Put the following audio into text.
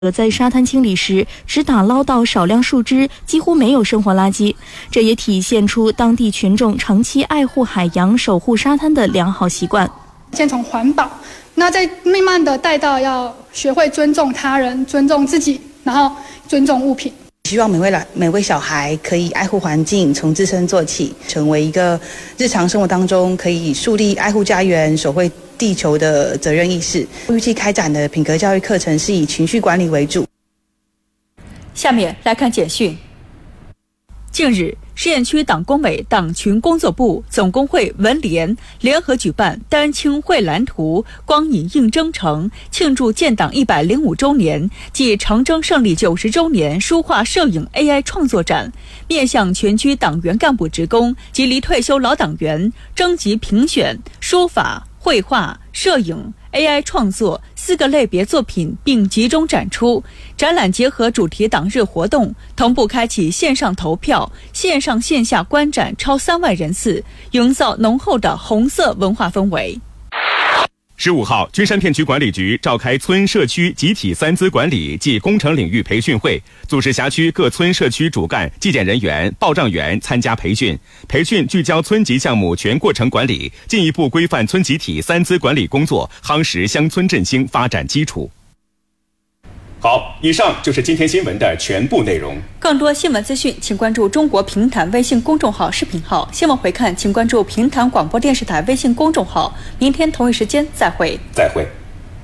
在沙滩清理时只打捞到少量树枝，几乎没有生活垃圾，这也体现出当地群众长期爱护海洋、守护沙滩的良好习惯。 先从环保，那再慢慢的带到要学会尊重他人、尊重自己，然后尊重物品。 希望每位小孩可以爱护环境，从自身做起，成为一个日常生活当中可以树立爱护家园、守护地球的责任意识。预计开展的品格教育课程是以情绪管理为主。 下面来看简讯。近日，实验区党工委党群工作部、总工会文联联合举办丹青绘蓝图光影映征程庆祝建党105周年暨长征胜利90周年书画摄影 AI 创作展，面向全区党员干部职工及离退休老党员征集评选书法、绘画、摄影、AI 创作4个类别作品，并集中展出。展览结合主题党日活动，同步开启线上投票、线上线下观展超3万人次，营造浓厚的红色文化氛围。 15号，君山片区管理局召开村社区集体3资管理暨工程领域培训会，组织辖区各村社区主干、纪检人员、报账员参加培训。培训聚焦村级项目全过程管理，进一步规范村集体3资管理工作，夯实乡村振兴发展基础。好，以上就是今天新闻的全部内容。 更多新闻资讯，请关注中国评弹微信公众号、视频号。新闻回看，请关注评弹广播电视台微信公众号。明天同一时间再会。 再会。